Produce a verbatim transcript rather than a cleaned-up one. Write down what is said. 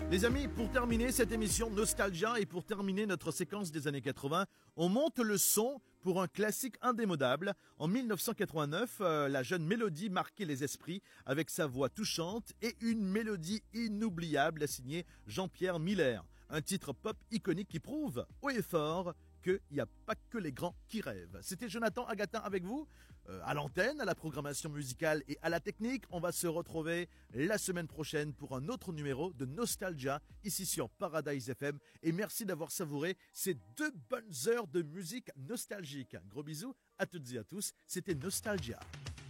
Les amis, pour terminer cette émission Nostalgia et pour terminer notre séquence des années quatre-vingts, on monte le son pour un classique indémodable. En mille neuf cent quatre-vingt-neuf, euh, la jeune Mélodie marquait les esprits avec sa voix touchante et une mélodie inoubliable signée Jean-Pierre Miller. Un titre pop iconique qui prouve haut et fort qu'il n'y a pas que les grands qui rêvent. C'était Jonathan Agatin avec vous, euh, à l'antenne, à la programmation musicale et à la technique. On va se retrouver la semaine prochaine pour un autre numéro de Nostalgia, ici sur Paradise F M. Et merci d'avoir savouré ces deux bonnes heures de musique nostalgique. Gros bisous à toutes et à tous, c'était Nostalgia.